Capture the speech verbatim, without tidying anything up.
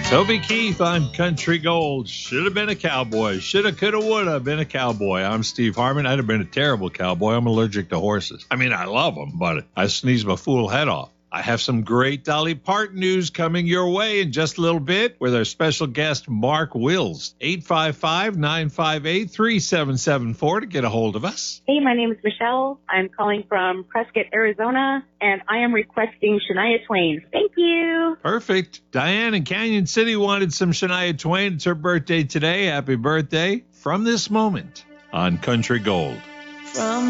Toby Keith on Country Gold. Should have been a cowboy. Shoulda, coulda, woulda been a cowboy. I'm Steve Harmon. I'd have been a terrible cowboy. I'm allergic to horses. I mean, I love them, but I sneeze my fool head off. I have some great Dolly Parton news coming your way in just a little bit with our special guest, Mark Wills. eight five five, nine five eight, three seven seven four to get a hold of us. Hey, my name is Michelle. I'm calling from Prescott, Arizona, and I am requesting Shania Twain. Thank you. Perfect. Diane in Canyon City wanted some Shania Twain. It's her birthday today. Happy birthday from this moment on Country Gold. From